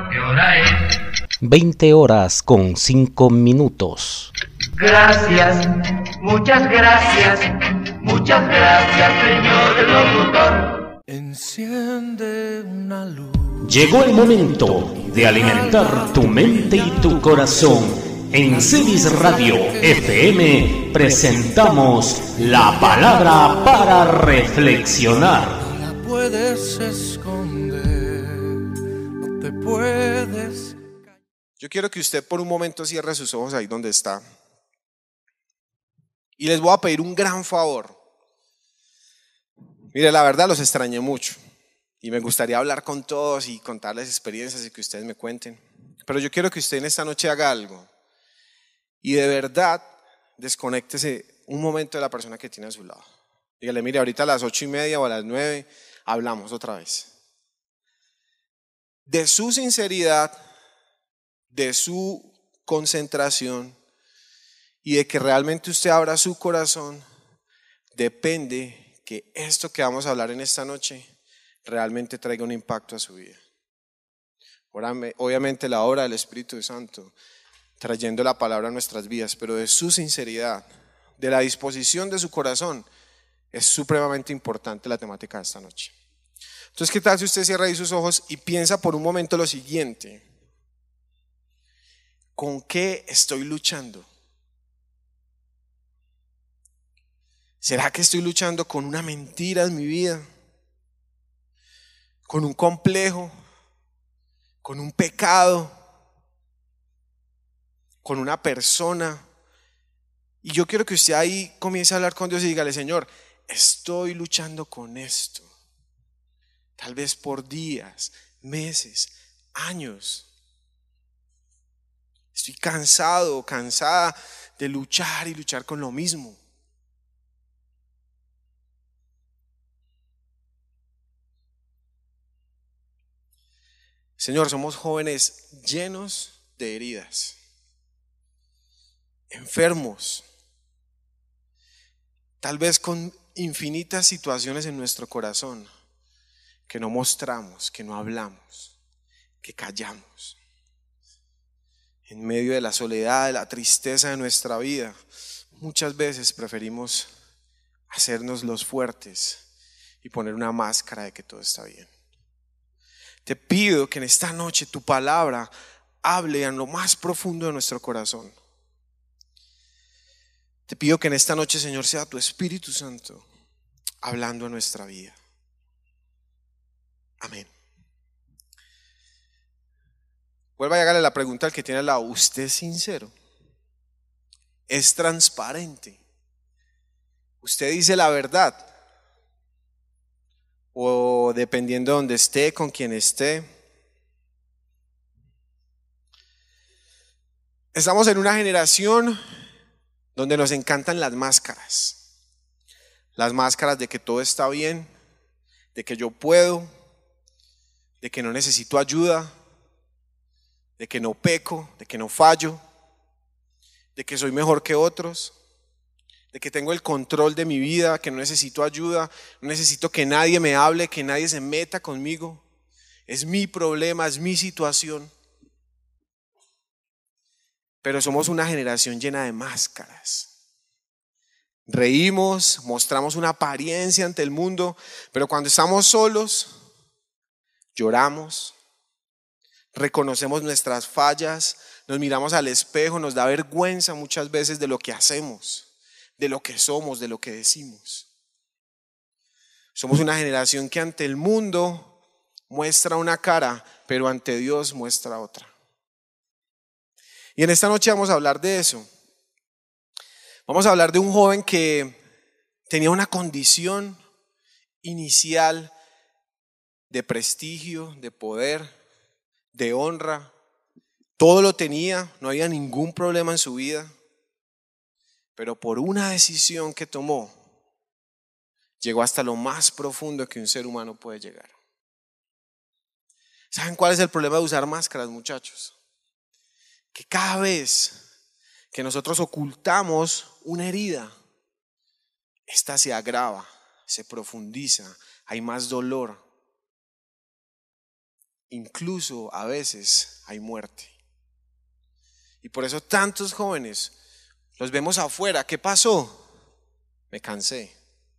¿Qué hora es? 20 horas con 5 minutos. Gracias, muchas gracias, señor locutor. Enciende una luz. Llegó el momento de alimentar tu mente y tu corazón. En Celis Radio FM presentamos la palabra para reflexionar. No la puedes esconder, no te puedes. Yo quiero que usted por un momento cierre sus ojos ahí donde está. Y les voy a pedir un gran favor. Mire, la verdad los extrañé mucho. Y me gustaría hablar con todos y contarles experiencias y que ustedes me cuenten. Pero yo quiero que usted en esta noche haga algo. Y de verdad, desconéctese un momento de la persona que tiene a su lado. Dígale, mire, ahorita a las 8:30 o a las 9 hablamos otra vez. De su sinceridad, de su concentración y de que realmente usted abra su corazón, depende que esto que vamos a hablar en esta noche realmente traiga un impacto a su vida. Obviamente la obra del Espíritu Santo trayendo la palabra a nuestras vidas, pero de su sinceridad, de la disposición de su corazón, es supremamente importante la temática de esta noche. Entonces, ¿qué tal si usted cierra ahí sus ojos y piensa por un momento lo siguiente? ¿Con qué estoy luchando? ¿Será que estoy luchando con una mentira en mi vida? ¿Con un complejo? ¿Con un pecado? ¿Con una persona? Y yo quiero que usted ahí comience a hablar con Dios y dígale, Señor, estoy luchando con esto. Tal vez por días, meses, años. Estoy cansado, cansada de luchar y luchar con lo mismo. Señor, somos jóvenes llenos de heridas, enfermos, tal vez con infinitas situaciones en nuestro corazón que no mostramos, que no hablamos, que callamos. En medio de la soledad, de la tristeza de nuestra vida, muchas veces preferimos hacernos los fuertes y poner una máscara de que todo está bien. Te pido que en esta noche tu palabra hable en lo más profundo de nuestro corazón. Te pido que en esta noche, Señor, sea tu Espíritu Santo hablando a nuestra vida. Amén. Vuelva a llegarle la pregunta al que tiene al lado. ¿Usted es sincero? ¿Es transparente? ¿Usted dice la verdad? O dependiendo de donde esté, con quien esté. Estamos en una generación donde nos encantan las máscaras. Las máscaras de que todo está bien, de que yo puedo, de que no necesito ayuda, de que no peco, de que no fallo, de que soy mejor que otros, de que tengo el control de mi vida, que no necesito ayuda, no necesito que nadie me hable, que nadie se meta conmigo. Es mi problema, es mi situación. Pero somos una generación llena de máscaras. Reímos, mostramos una apariencia ante el mundo, pero cuando estamos solos, lloramos, reconocemos nuestras fallas, nos miramos al espejo, nos da vergüenza muchas veces de lo que hacemos, de lo que somos, de lo que decimos. Somos una generación que ante el mundo muestra una cara, pero ante Dios muestra otra. Y en esta noche vamos a hablar de eso. Vamos a hablar de un joven que tenía una condición inicial de prestigio, de poder, de honra. Todo lo tenía, no había ningún problema en su vida. Pero por una decisión que tomó, llegó hasta lo más profundo que un ser humano puede llegar. ¿Saben cuál es el problema de usar máscaras, muchachos? Que cada vez que nosotros ocultamos una herida, esta se agrava, se profundiza, hay más dolor. incluso a veces hay muerte. Y por eso tantos jóvenes los vemos afuera. ¿Qué pasó? Me cansé.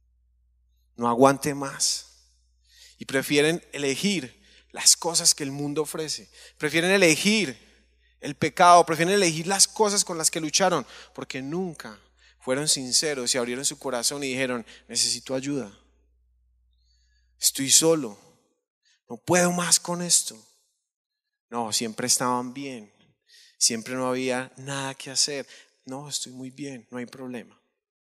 No aguanté más. Y prefieren elegir las cosas que el mundo ofrece. Prefieren elegir el pecado. Prefieren elegir las cosas con las que lucharon. Porque nunca fueron sinceros y abrieron su corazón y dijeron: necesito ayuda. Estoy solo. No puedo más con esto. No, siempre estaban bien. Siempre no había nada que hacer. No, estoy muy bien, no hay problema.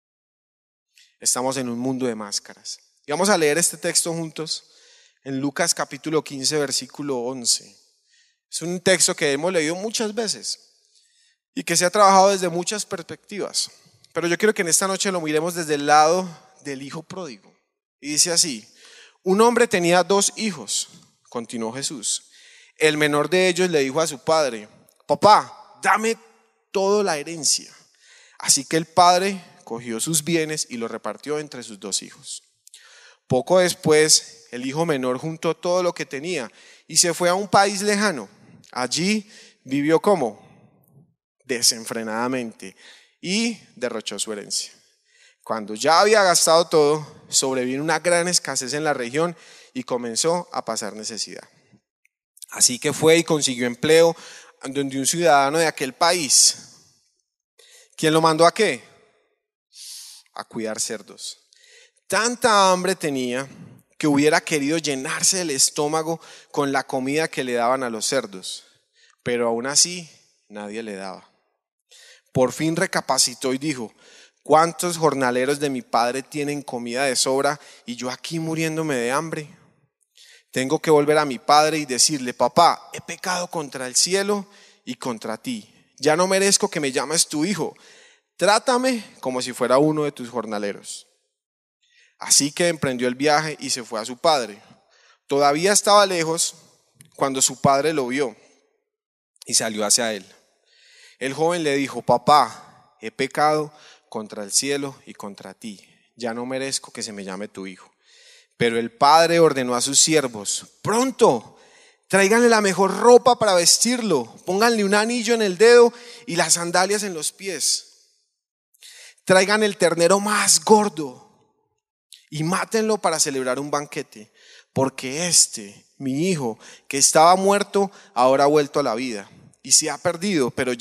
Estamos en un mundo de máscaras. Y vamos a leer este texto juntos en Lucas capítulo 15, versículo 11. Es un texto que hemos leído muchas veces y que se ha trabajado desde muchas perspectivas. Pero yo quiero que en esta noche lo miremos desde el lado del hijo pródigo. Y dice así: un hombre tenía 2 hijos, continuó Jesús. El menor de ellos le dijo a su padre: papá, dame toda la herencia. Así que el padre cogió sus bienes y los repartió entre sus 2 hijos. Poco después, el hijo menor juntó todo lo que tenía y se fue a un país lejano. Allí vivió como desenfrenadamente y derrochó su herencia. Cuando ya había gastado todo, sobrevino una gran escasez en la región y comenzó a pasar necesidad. Así que fue y consiguió empleo donde un ciudadano de aquel país. ¿Quién lo mandó a qué? A cuidar cerdos. Tanta hambre tenía que hubiera querido llenarse el estómago con la comida que le daban a los cerdos, pero aún así nadie le daba. Por fin recapacitó y dijo: ¿cuántos jornaleros de mi padre tienen comida de sobra y yo aquí muriéndome de hambre? Tengo que volver a mi padre y decirle: papá, he pecado contra el cielo y contra ti. Ya no merezco que me llames tu hijo. Trátame como si fuera uno de tus jornaleros. Así que emprendió el viaje y se fue a su padre. Todavía estaba lejos cuando su padre lo vio y salió hacia él. El joven le dijo: papá, he pecado contra el cielo y contra ti. Ya no merezco que se me llame tu hijo. Pero el padre ordenó a sus siervos: pronto, tráiganle la mejor ropa para vestirlo, pónganle un anillo en el dedo y las sandalias en los pies. Traigan el ternero más gordo y mátenlo para celebrar un banquete, porque mi hijo, que estaba muerto, ahora ha vuelto a la vida y se ha perdido, pero